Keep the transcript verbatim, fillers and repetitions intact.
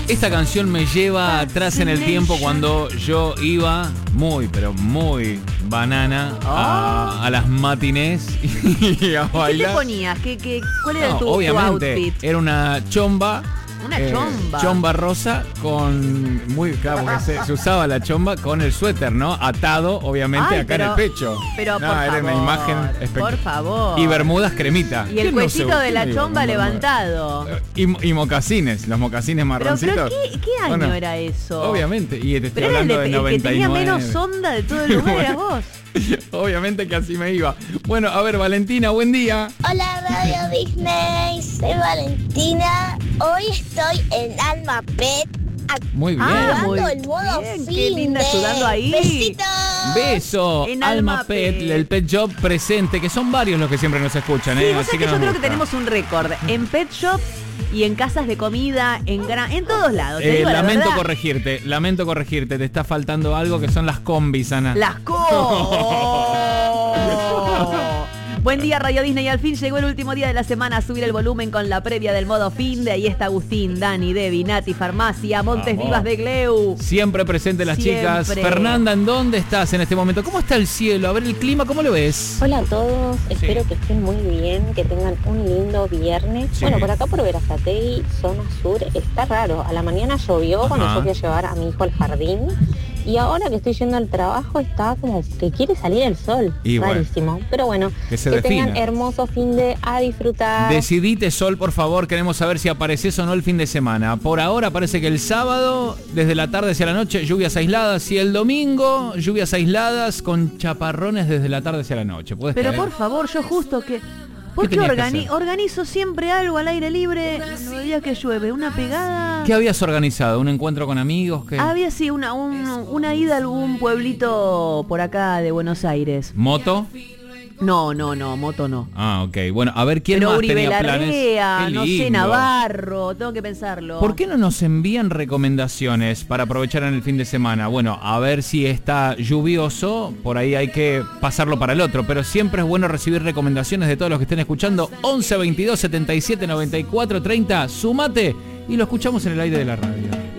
Esta canción me lleva atrás en el tiempo cuando yo iba muy, pero muy banana a, a las matinés y a bailar. ¿Qué te ponías? ¿Qué, qué, ¿Cuál era No, tu, tu obviamente, outfit? era una chomba. Una eh, chomba. Chomba rosa con... muy claro, porque se, se usaba la chomba con el suéter, ¿no? Atado, obviamente, Ay, acá pero- en el pecho. Pero No, por era favor, una imagen espectacular. por favor. Y bermudas cremita. Y el ¿Quién no cuellito se- de quién la no iba chomba con bermuda? levantado. Y, y mocasines, los mocasines Pero, marroncitos. pero ¿qué, qué año Bueno, era eso? Obviamente, y te estoy Pero era el, hablando de- de el que noventa y tenía nueve. menos onda de todo el lugar, eras vos. Obviamente que así me iba. Bueno, a ver, Valentina, buen día. Hola Radio Disney, soy Valentina. Hoy estoy en Alma Pet Muy bien. Ah, muy activando el modo bien, fin qué linda de- ayudando ahí. Besitos. Beso, En Alma, Alma Pet, Pet. el Pet Shop presente, que son varios los que siempre nos escuchan, Sí, ¿eh? vos Así sabés que yo nos creo que gusta. tenemos un récord en pet shops y en casas de comida, en gran, en todos lados. Te Eh, digo la lamento verdad. corregirte, lamento corregirte, te está faltando algo que son las combis, Ana. Las co. Buen día Radio Disney, al fin llegó el último día de la semana a subir el volumen con la previa del modo fin. De ahí está Agustín, Dani, Debbie, Nati, Farmacia, Montes Vamos. Vivas de Gleu. Siempre presente las Siempre. chicas. Fernanda, ¿en dónde estás en este momento? ¿Cómo está el cielo? A ver el clima, ¿cómo lo ves? Hola a todos, espero que estén muy bien, que tengan un lindo viernes. Sí. Bueno, por acá por Verazategui, zona sur, está raro. A la mañana llovió Ajá. cuando yo fui a llevar a mi hijo al jardín. Y ahora que estoy yendo al trabajo está como que quiere salir el sol. Y bueno, rarísimo. Pero bueno, que se que tengan defina. hermoso fin de a disfrutar. Decidite, Sol, por favor, queremos saber si apareces o no el fin de semana. Por ahora parece que el sábado, desde la tarde hacia la noche, lluvias aisladas. Y el domingo, lluvias aisladas con chaparrones desde la tarde hacia la noche. ¿Puedes Pero creer? por favor, yo justo que... ¿Por ¿Qué qué, tenías que organi- hacer? organizo siempre algo al aire libre los días que llueve? ¿Una pegada? ¿Qué habías organizado? ¿Un encuentro con amigos? ¿Qué? Había sí una, un- una ida a algún pueblito por acá de Buenos Aires. ¿Moto? No, no, no, moto no. Ah, ok. Bueno, a ver quién Pero más Uribe tenía planes. Larrea, Qué no sé, lindo. Navarro, tengo que pensarlo. ¿Por qué no nos envían recomendaciones para aprovechar en el fin de semana? Bueno, a ver si está lluvioso, por ahí hay que pasarlo para el otro, pero siempre es bueno recibir recomendaciones de todos los que estén escuchando. once veintidós setenta y siete noventa y cuatro treinta, sumate y lo escuchamos en el aire de la radio.